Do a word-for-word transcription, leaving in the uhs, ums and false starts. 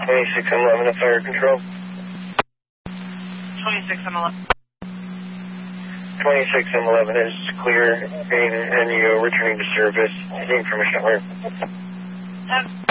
twenty-six M eleven to fire control. twenty-six M eleven. twenty-six M eleven is clear and, and you returning to service. Any information where? Um,